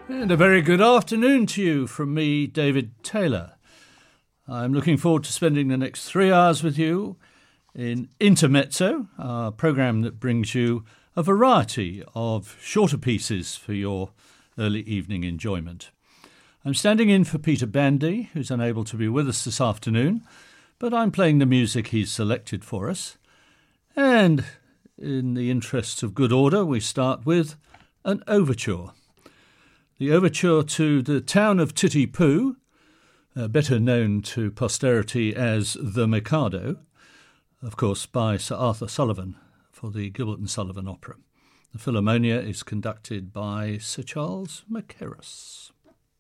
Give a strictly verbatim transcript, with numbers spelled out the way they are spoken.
And a very good afternoon to you from me, David Taylor. I'm looking forward to spending the next three hours with you in Intermezzo, our programme that brings you a variety of shorter pieces for your early evening enjoyment. I'm standing in for Peter Bandy, who's unable to be with us this afternoon, but I'm playing the music he's selected for us. And in the interests of good order, we start with an overture. The overture to The Town of Titipu, uh, better known to posterity as The Mikado, of course by Sir Arthur Sullivan for the Gilbert and Sullivan Opera. The Philharmonia is conducted by Sir Charles Mackerras.